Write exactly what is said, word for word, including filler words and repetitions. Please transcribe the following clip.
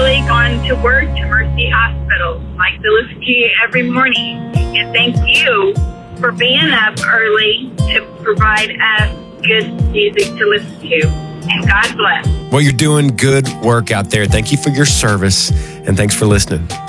early, gone to work to Mercy Hospital. Like to listen to you every morning. And thank you for being up early to provide us good music to listen to. And God bless. Well, you're doing good work out there. Thank you for your service, and thanks for listening.